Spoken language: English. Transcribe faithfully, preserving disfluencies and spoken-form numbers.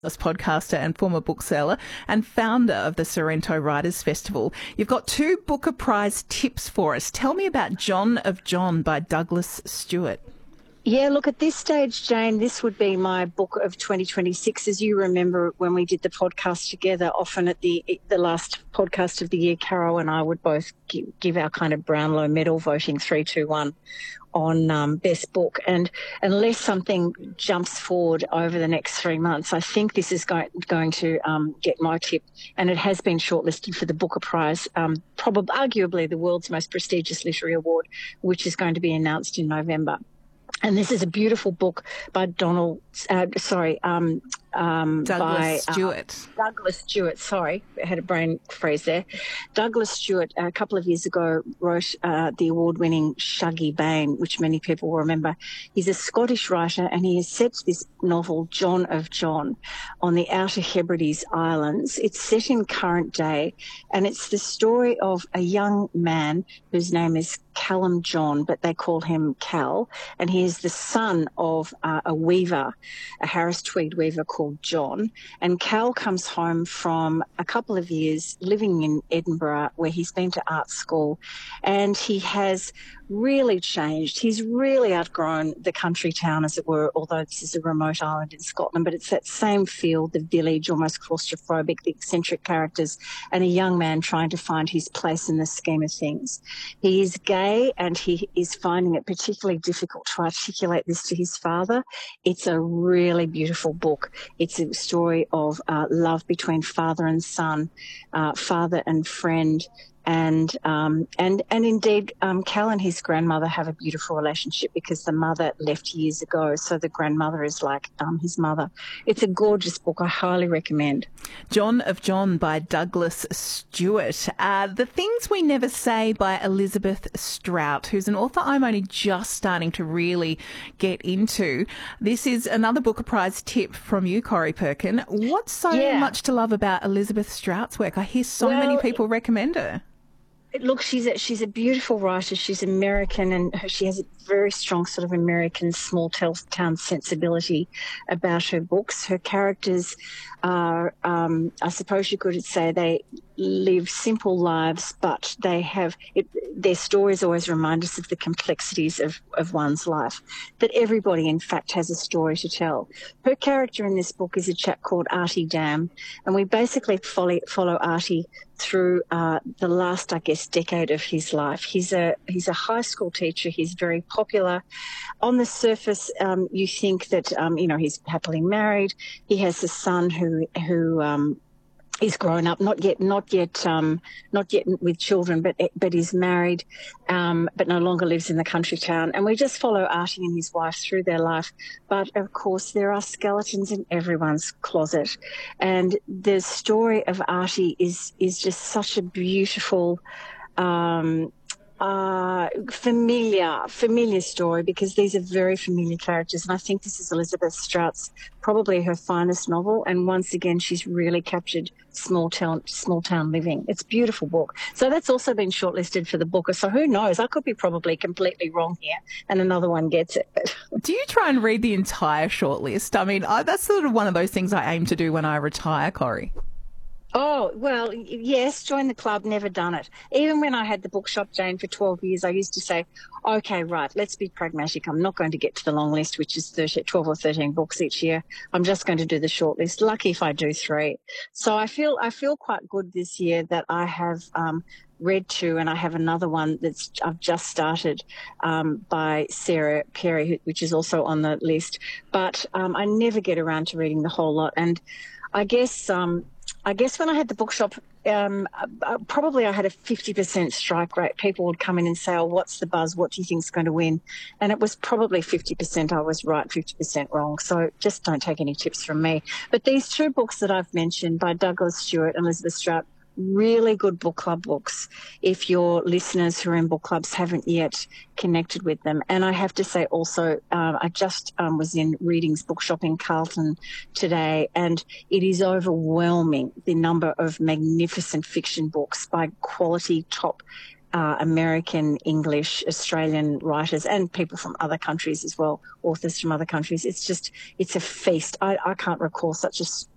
podcaster and former bookseller and founder of the Sorrento Writers Festival. You've got two Booker Prize tips for us. Tell me about John of John by Douglas Stuart. Yeah, look, at this stage, Jane, this would be my book of twenty twenty-six. As you remember, when we did the podcast together, often at the the last podcast of the year, Carol and I would both give, give our kind of Brownlow medal voting three, two, one on um, best book. And unless something jumps forward over the next three months, I think this is going, going to um, get my tip. And it has been shortlisted for the Booker Prize, um, probably arguably the world's most prestigious literary award, which is going to be announced in November. And this is a beautiful book by Donald, uh, sorry, um, um, Douglas by Stuart. Uh, Douglas Stuart, sorry, I had a brain freeze there. Douglas Stuart, a couple of years ago, wrote uh, the award-winning Shuggie Bain, which many people will remember. He's a Scottish writer, and he has set this novel, John of John, on the Outer Hebrides Islands. It's set in current day, and it's the story of a young man whose name is Callum John, but they call him Cal, and he is the son of uh, a weaver, a Harris Tweed weaver called John. And Cal comes home from a couple of years living in Edinburgh, where he's been to art school, and he has really changed. He's really outgrown the country town, as it were, although this is a remote island in Scotland, but it's that same feel, the village, almost claustrophobic, the eccentric characters, and a young man trying to find his place in the scheme of things. He is gay, and he is finding it particularly difficult to articulate this to his father. It's a really beautiful book. It's a story of uh, love between father and son, uh, father and friend, And um, and and indeed, um, Cal and his grandmother have a beautiful relationship because the mother left years ago, so the grandmother is like um, his mother. It's a gorgeous book. I highly recommend. John of John by Douglas Stuart. Uh, The Things We Never Say by Elizabeth Strout, who's an author I'm only just starting to really get into. This is another Booker Prize tip from you, Corrie Perkin. What's so Yeah. much to love about Elizabeth Strout's work? I hear so Well, many people recommend her. Look, she's a, she's a beautiful writer. She's American, and her, she has a very strong sort of American small town sensibility about her books. Her characters are, um, I suppose you could say, they live simple lives, but they have it, their stories always remind us of the complexities of, of one's life, that everybody, in fact, has a story to tell. Her character in this book is a chap called Artie Dam, and we basically follow, follow Artie through uh, the last, I guess, decade of his life. He's a he's a high school teacher. He's very popular. On the surface, um, you think that um, you know he's happily married. He has a son who who um, is grown up, not yet not yet um, not yet with children, but but is married, um, but no longer lives in the country town. And we just follow Artie and his wife through their life. But of course, there are skeletons in everyone's closet, and the story of Artie is is just such a beautiful. Um, Uh, familiar, familiar story, because these are very familiar characters. And I think this is Elizabeth Strout's probably her finest novel. And once again, she's really captured small town, small town living. It's a beautiful book. So that's also been shortlisted for the Booker. So who knows? I could be probably completely wrong here and another one gets it. Do you try and read the entire shortlist? I mean, I, that's sort of one of those things I aim to do when I retire, Corrie. Oh, well, yes, join the club, never done it. Even when I had the bookshop, Jane, for twelve years, I used to say, okay, right, let's be pragmatic. I'm not going to get to the long list, which is thirty, twelve or thirteen books each year. I'm just going to do the short list. Lucky if I do three. So I feel I feel quite good this year that I have um, read two, and I have another one that's I've just started um, by Sarah Perry, which is also on the list. But um, I never get around to reading the whole lot. And I guess... Um, I guess when I had the bookshop, um, uh, probably I had a fifty percent strike rate. People would come in and say, oh, what's the buzz? What do you think's going to win? And it was probably fifty percent I was right, fifty percent wrong. So just don't take any tips from me. But these two books that I've mentioned by Douglas Stuart and Elizabeth Strout, really good book club books if your listeners who are in book clubs haven't yet connected with them. And I have to say also, uh, I just um, was in Readings Bookshop in Carlton today, and it is overwhelming the number of magnificent fiction books by quality top Uh, American, English, Australian writers, and people from other countries as well, authors from other countries. It's just, it's a feast. I, I can't recall such a